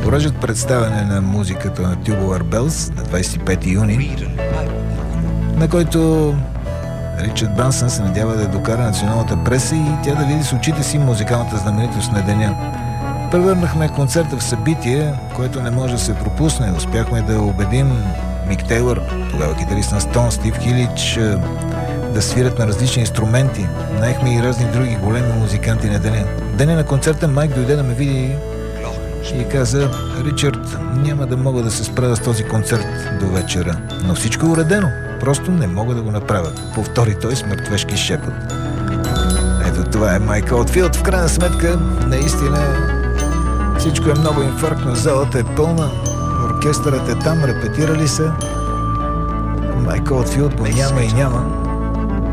обезображат представяне на музиката на Tubular Bells на 25 юни, на който Ричард Брансън се надява да докара националната преса и тя да види с очите си музикалната знаменитост на деня. Превърнахме концерта в събитие, което не може да се пропусне. Успяхме да убедим Мик Тейлър, тогава китарист на Стоун, Стив Хилич, да свирят на различни инструменти. Наехме и разни други големи музиканти на деня. Деня на концерта Майк дойде да ме види и каза: Ричард, няма да мога да се справя с този концерт до вечера, но всичко е уредено. Просто не мога да го направя. Повтори той с мъртвешки шепот. Ето това е Майк Олдфилд. В крайна сметка, наистина всичко е много инфарктно. Залата е пълна, оркестърът е там, репетирали са. Майк Олдфилд го няма и няма.